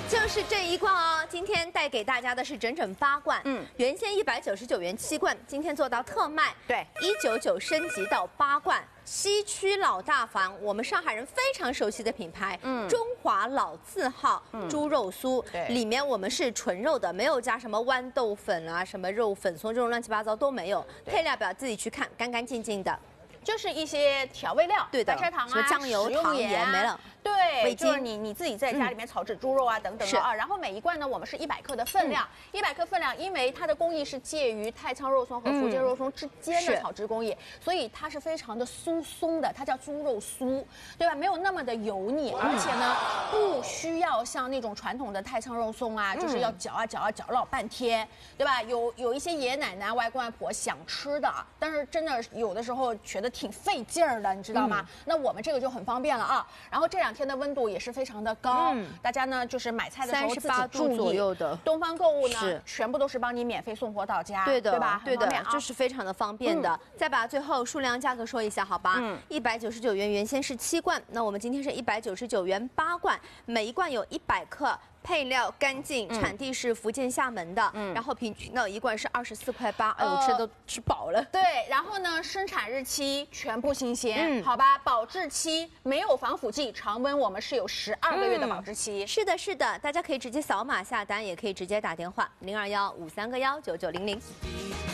就是这一罐哦，今天带给大家的是整整8罐，原先199元7罐，今天做到特卖， 对 ，199升级到8罐。西区老大房，我们上海人非常熟悉的品牌，中华老字号猪肉酥，里面我们是纯肉的，没有加什么豌豆粉啊、什么肉粉松这种乱七八糟都没有，配料表自己去看，干干净净的。 就是一些调味料， 对的， 白砂糖啊、 什么酱油、糖盐没了。 对，就是你自己在家里面炒制猪肉啊等等的啊。然后每一罐呢，我们是100克的分量，100克分量，因为它的工艺是介于太仓肉松和福建肉松之间的炒制工艺，所以它是非常的酥松的，它叫猪肉酥，对吧？没有那么的油腻，而且呢，不需要像那种传统的太仓肉松啊，就是要搅老半天，对吧？有一些爷爷奶奶、外公外婆想吃的，但是真的有的时候觉得挺费劲儿的，你知道吗？那我们这个就很方便了啊。然后这2天的温度也是非常的高，大家呢就是买菜的时候自己注意。 左右的。 东方购物呢，全部都是帮你免费送货到家， 对的， 对吧？ 对的，这是非常的方便的。再把最后数量价格说一下，好吧？199元，原先是7罐，那我们今天是199元8罐，每一罐有100克。配料干净，产地是福建厦门的，然后平均呢一罐是24.8块，哎呦，吃都吃饱了。 对，然后呢，生产日期全部新鲜，好吧？保质期没有防腐剂，常温我们是有12个月的保质期。 是的，是的，大家可以直接扫码下单，也可以直接打电话0215319900。